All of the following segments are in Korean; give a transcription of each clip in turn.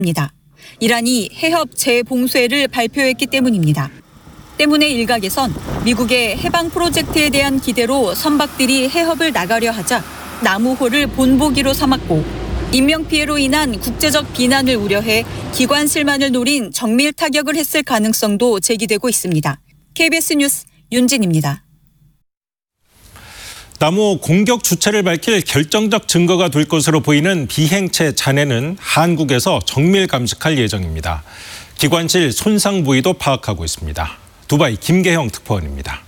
이란이 해협 재봉쇄를 발표했기 때문입니다. 때문에 일각에선 미국의 해방 프로젝트에 대한 기대로 선박들이 해협을 나가려 하자 나무호를 본보기로 삼았고 인명피해로 인한 국제적 비난을 우려해 기관실만을 노린 정밀 타격을 했을 가능성도 제기되고 있습니다. KBS 뉴스 윤진입니다. 나무 공격 주체를 밝힐 결정적 증거가 될 것으로 보이는 비행체 잔해는 한국에서 정밀 감식할 예정입니다. 기관실 손상 부위도 파악하고 있습니다. 두바이 김계형 특파원입니다.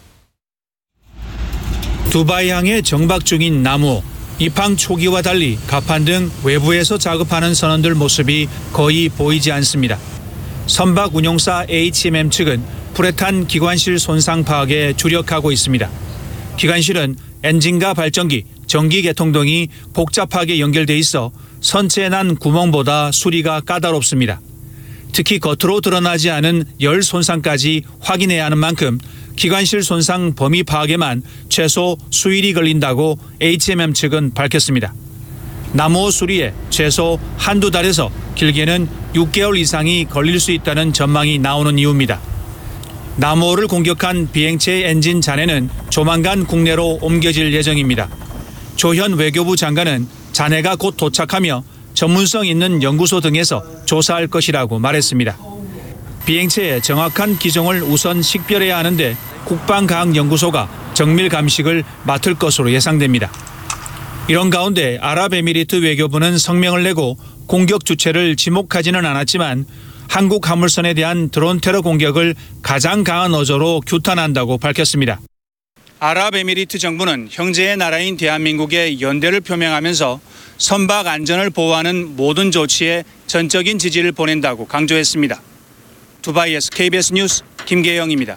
두바이 항에 정박 중인 나무, 입항 초기와 달리 갑판 등 외부에서 작업하는 선원들 모습이 거의 보이지 않습니다. 선박 운용사 HMM 측은 불에 탄 기관실 손상 파악에 주력하고 있습니다. 기관실은 엔진과 발전기, 전기 계통 등이 복잡하게 연결돼 있어 선체에 난 구멍보다 수리가 까다롭습니다. 특히 겉으로 드러나지 않은 열 손상까지 확인해야 하는 만큼 기관실 손상 범위 파악에만 최소 수일이 걸린다고 HMM 측은 밝혔습니다. 나무 수리에 최소 한두 달에서 길게는 6개월 이상이 걸릴 수 있다는 전망이 나오는 이유입니다. 나무호를 공격한 비행체의 엔진 잔해는 조만간 국내로 옮겨질 예정입니다. 조현 외교부 장관은 잔해가 곧 도착하며 전문성 있는 연구소 등에서 조사할 것이라고 말했습니다. 비행체의 정확한 기종을 우선 식별해야 하는데 국방과학연구소가 정밀 감식을 맡을 것으로 예상됩니다. 이런 가운데 아랍에미리트 외교부는 성명을 내고 공격 주체를 지목하지는 않았지만 한국 화물선에 대한 드론 테러 공격을 가장 강한 어조로 규탄한다고 밝혔습니다. 아랍에미리트 정부는 형제의 나라인 대한민국의 연대를 표명하면서 선박 안전을 보호하는 모든 조치에 전적인 지지를 보낸다고 강조했습니다. 두바이에서 KBS 뉴스 김계영입니다.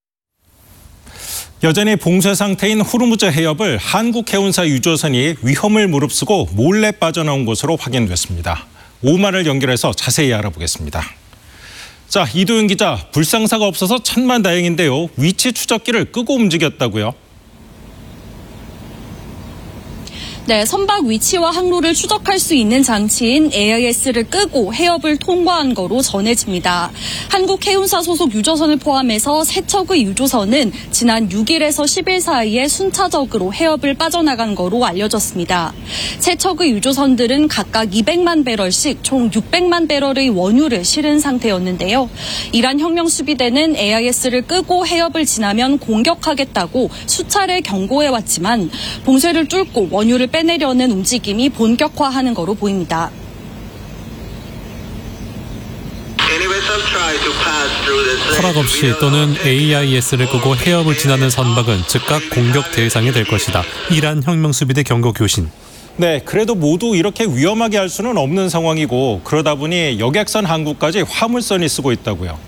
여전히 봉쇄 상태인 호르무즈 해협을 한국 해운사 유조선이 위험을 무릅쓰고 몰래 빠져나온 것으로 확인됐습니다. 오마를 연결해서 자세히 알아보겠습니다. 자, 이도윤 기자, 불상사가 없어서 천만다행인데요. 위치 추적기를 끄고 움직였다고요? 네, 선박 위치와 항로를 추적할 수 있는 장치인 AIS를 끄고 해협을 통과한 거로 전해집니다. 한국해운사 소속 유조선을 포함해서 세 척의 유조선은 지난 6일에서 10일 사이에 순차적으로 해협을 빠져나간 거로 알려졌습니다. 세 척의 유조선들은 각각 200만 배럴씩 총 600만 배럴의 원유를 실은 상태였는데요. 이란 혁명수비대는 AIS를 끄고 해협을 지나면 공격하겠다고 수차례 경고해왔지만 봉쇄를 뚫고 원유를 빼내려는 움직임이 본격화하는 거로 보입니다. 허락 없이 또는 AIS를 끄고 해협을 지나는 선박은 즉각 공격 대상이 될 것이다. 이란 혁명수비대 경고 교신. 네, 그래도 모두 이렇게 위험하게 할 수는 없는 상황이고 그러다 보니 여객선 항구까지 화물선이 쓰고 있다고요.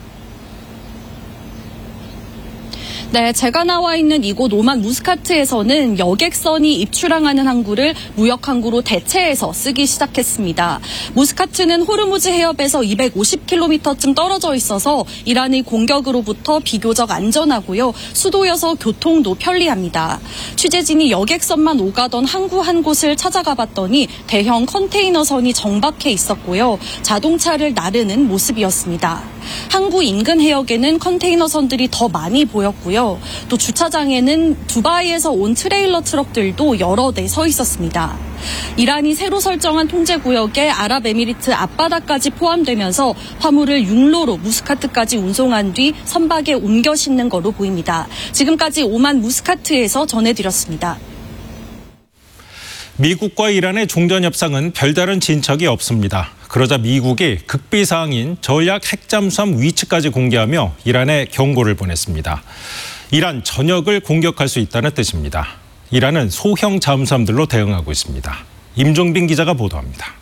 네, 제가 나와 있는 이곳 오만 무스카트에서는 여객선이 입출항하는 항구를 무역항구로 대체해서 쓰기 시작했습니다. 무스카트는 호르무즈 해협에서 250km쯤 떨어져 있어서 이란의 공격으로부터 비교적 안전하고요. 수도여서 교통도 편리합니다. 취재진이 여객선만 오가던 항구 한 곳을 찾아가 봤더니 대형 컨테이너선이 정박해 있었고요. 자동차를 나르는 모습이었습니다. 항구 인근 해역에는 컨테이너선들이 더 많이 보였고요. 또 주차장에는 두바이에서 온 트레일러 트럭들도 여러 대 서 있었습니다. 이란이 새로 설정한 통제구역에 아랍에미리트 앞바다까지 포함되면서 화물을 육로로 무스카트까지 운송한 뒤 선박에 옮겨 싣는 거로 보입니다. 지금까지 오만 무스카트에서 전해드렸습니다. 미국과 이란의 종전 협상은 별다른 진척이 없습니다. 그러자 미국이 극비사항인 전략 핵잠수함 위치까지 공개하며 이란에 경고를 보냈습니다. 이란 전역을 공격할 수 있다는 뜻입니다. 이란은 소형 잠수함들로 대응하고 있습니다. 임종빈 기자가 보도합니다.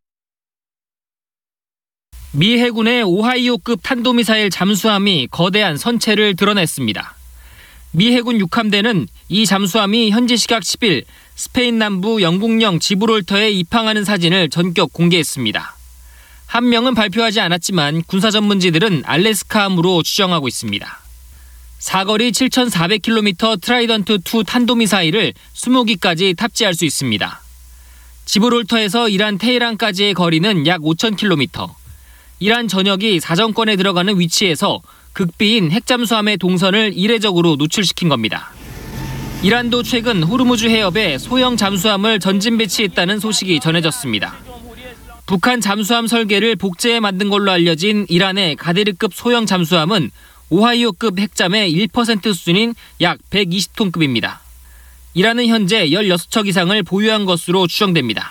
미 해군의 오하이오급 탄도미사일 잠수함이 거대한 선체를 드러냈습니다. 미 해군 6함대는 이 잠수함이 현지 시각 10일 스페인 남부 영국령 지브롤터에 입항하는 사진을 전격 공개했습니다. 한 명은 발표하지 않았지만 군사 전문지들은 알래스카함으로 추정하고 있습니다. 사거리 7,400km 트라이던트2 탄도미사일을 20기까지 탑재할 수 있습니다. 지브롤터에서 이란 테헤란까지의 거리는 약 5,000km. 이란 전역이 사정권에 들어가는 위치에서 극비인 핵잠수함의 동선을 이례적으로 노출시킨 겁니다. 이란도 최근 호르무즈 해협에 소형 잠수함을 전진 배치했다는 소식이 전해졌습니다. 북한 잠수함 설계를 복제해 만든 걸로 알려진 이란의 가데르급 소형 잠수함은 오하이오급 핵잠의 1% 수준인 약 120톤급입니다. 이란은 현재 16척 이상을 보유한 것으로 추정됩니다.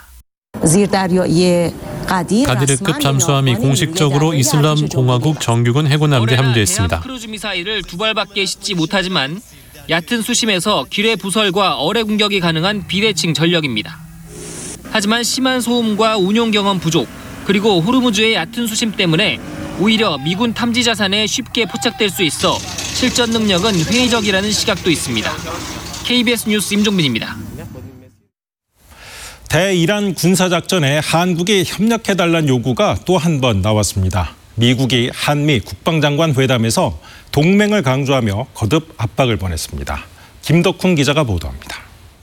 가디르급 잠수함이 공식적으로 이슬람 공화국 정규군 해군 함대에 합류했습니다. 크루즈 미사일을 2발밖에 싣지 못하지만 얕은 수심에서 기뢰 부설과 어뢰 공격이 가능한 비대칭 전력입니다. 하지만 심한 소음과 운용 경험 부족, 그리고 호르무즈의 얕은 수심 때문에 오히려 미군 탐지 자산에 쉽게 포착될 수 있어 실전 능력은 회의적이라는 시각도 있습니다. KBS 뉴스 임종빈입니다. 대이란 군사작전에 한국이 협력해달라는 요구가 또 한 번 나왔습니다. 미국이 한미 국방장관 회담에서 동맹을 강조하며 거듭 압박을 보냈습니다. 김덕훈 기자가 보도합니다.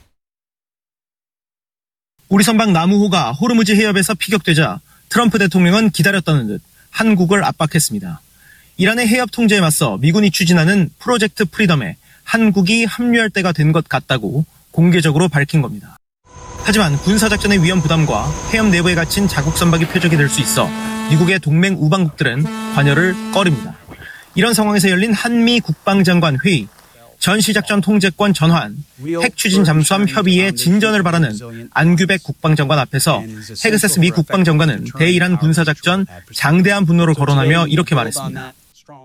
우리 선박 나무호가 호르무즈 해협에서 피격되자 트럼프 대통령은 기다렸다는 듯 한국을 압박했습니다. 이란의 해협 통제에 맞서 미군이 추진하는 프로젝트 프리덤에 한국이 합류할 때가 된 것 같다고 공개적으로 밝힌 겁니다. 하지만 군사작전의 위험 부담과 해협 내부에 갇힌 자국 선박이 표적이 될 수 있어 미국의 동맹 우방국들은 관여를 꺼립니다. 이런 상황에서 열린 한미 국방장관 회의, 전시작전 통제권 전환, 핵추진 잠수함 협의에 진전을 바라는 안규백 국방장관 앞에서 헤그세스 미 국방장관은 대이란 군사작전 장대한 분노를 거론하며 이렇게 말했습니다.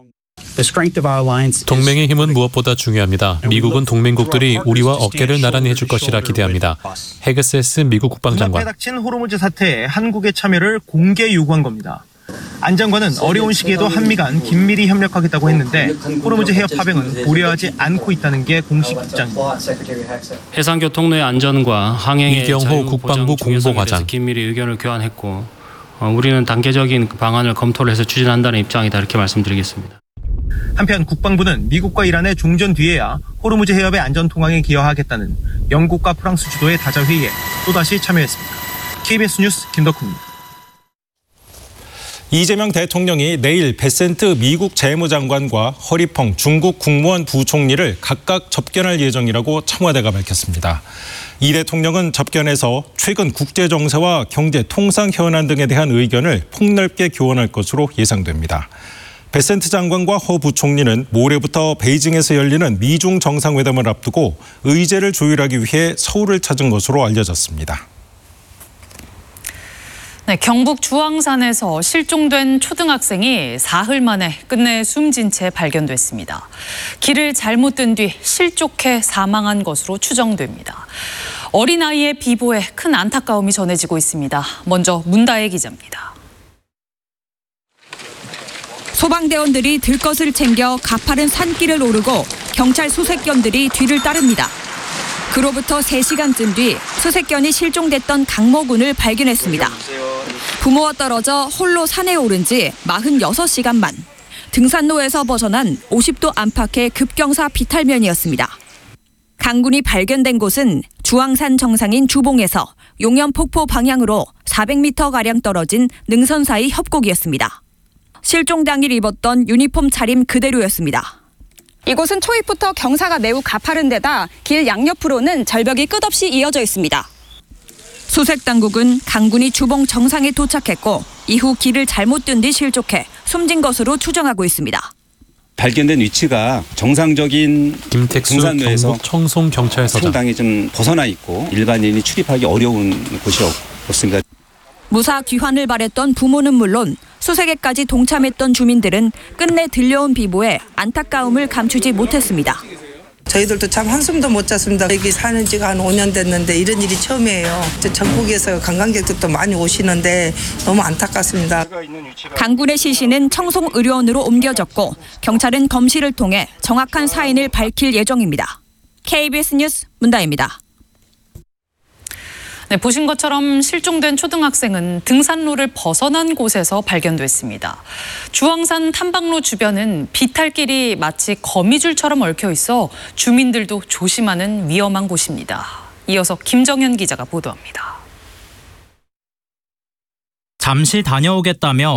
동맹의 힘은 무엇보다 중요합니다. 미국은 동맹국들이 우리와 어깨를 나란히 해줄 것이라 기대합니다. 헤그세스 미국 국방장관. 눈앞에 닥친 호르무즈 사태에 한국의 참여를 공개 요구한 겁니다. 안 장관은 어려운 시기에도 한미 간 긴밀히 협력하겠다고 했는데 호르무즈 해협 파병은 고려하지 않고 있다는 게 공식 입장입니다. 해상교통로의 안전과 항행의 이경호 국방부 공보과장. 긴밀히 의견을 교환했고 우리는 단계적인 방안을 검토를 해서 추진한다는 입장이다 이렇게 말씀드리겠습니다. 한편 국방부는 미국과 이란의 종전 뒤에야 호르무즈 해협의 안전 통항에 기여하겠다는 영국과 프랑스 주도의 다자 회의에 또다시 참여했습니다. KBS 뉴스 김덕훈입니다. 이재명 대통령이 내일 베센트 미국 재무장관과 허리펑 중국 국무원 부총리를 각각 접견할 예정이라고 청와대가 밝혔습니다. 이 대통령은 접견에서 최근 국제 정세와 경제 통상 현안 등에 대한 의견을 폭넓게 교환할 것으로 예상됩니다. 베센트 장관과 허 부총리는 모레부터 베이징에서 열리는 미중 정상회담을 앞두고 의제를 조율하기 위해 서울을 찾은 것으로 알려졌습니다. 네, 경북 주황산에서 실종된 초등학생이 사흘 만에 끝내 숨진 채 발견됐습니다. 길을 잘못 든 뒤 실족해 사망한 것으로 추정됩니다. 어린아이의 비보에 큰 안타까움이 전해지고 있습니다. 먼저 문다혜 기자입니다. 소방대원들이 들것을 챙겨 가파른 산길을 오르고 경찰 수색견들이 뒤를 따릅니다. 그로부터 3시간쯤 뒤 수색견이 실종됐던 강모군을 발견했습니다. 부모와 떨어져 홀로 산에 오른 지 46시간 만. 등산로에서 벗어난 50도 안팎의 급경사 비탈면이었습니다. 강군이 발견된 곳은 주황산 정상인 주봉에서 용연폭포 방향으로 400m가량 떨어진 능선 사이 협곡이었습니다. 실종 당일 입었던 유니폼 차림 그대로였습니다. 이곳은 초입부터 경사가 매우 가파른 데다 길 양옆으로는 절벽이 끝없이 이어져 있습니다. 수색당국은 강군이 주봉 정상에 도착했고 이후 길을 잘못 든 뒤 실족해 숨진 것으로 추정하고 있습니다. 발견된 위치가 정상적인 김택수 등산로에서 경북 청송경찰서장. 상당히 좀 벗어나 있고 일반인이 출입하기 어려운 곳이었습니다. 무사 귀환을 바랬던 부모는 물론 수색에까지 동참했던 주민들은 끝내 들려온 비보에 안타까움을 감추지 못했습니다. 저희들도 참 한숨도 못 잤습니다. 여기 사는 지가 한 5년 됐는데 이런 일이 처음이에요. 전국에서 관광객들도 많이 오시는데 너무 안타깝습니다. 강군의 시신은 청송의료원으로 옮겨졌고 경찰은 검시를 통해 정확한 사인을 밝힐 예정입니다. KBS 뉴스 문다혜입니다. 네, 보신 것처럼 실종된 초등학생은 등산로를 벗어난 곳에서 발견됐습니다. 주황산 탐방로 주변은 비탈길이 마치 거미줄처럼 얽혀 있어 주민들도 조심하는 위험한 곳입니다. 이어서 김정현 기자가 보도합니다. 잠시 다녀오겠다며